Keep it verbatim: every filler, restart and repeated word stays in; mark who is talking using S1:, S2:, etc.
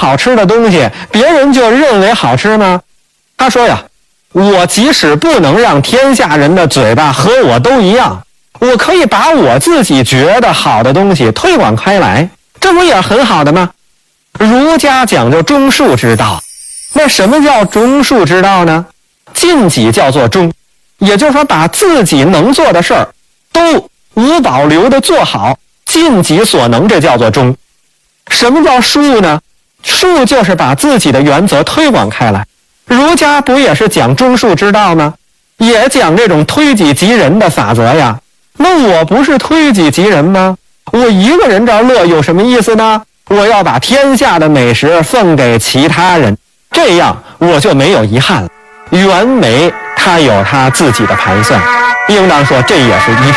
S1: 好吃的东西，别人就认为好吃吗？他说呀，我即使不能让天下人的嘴巴和我都一样，我可以把我自己觉得好的东西推广开来，这不也很好的吗？儒家讲究中恕之道，那什么叫中恕之道呢？尽己叫做中，也就是说把自己能做的事儿都无保留的做好，尽己所能，这叫做中。什么叫恕呢？恕就是把自己的原则推广开来。儒家不也是讲中恕之道吗？也讲这种推己及人的法则呀。那我不是推己及人吗？我一个人这儿乐有什么意思呢？我要把天下的美食奉给其他人，这样我就没有遗憾了。袁枚他有他自己的盘算，应当说这也是一